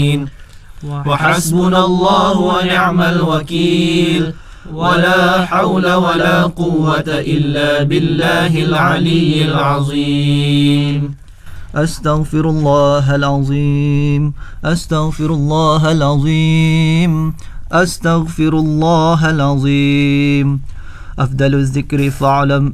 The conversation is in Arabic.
وحسبنا الله ونعم الوكيل ولا حول ولا قوة إلا بالله العلي العظيم. أستغفر الله العظيم أستغفر الله العظيم أستغفر الله العظيم. أفضل الذكر فاعلم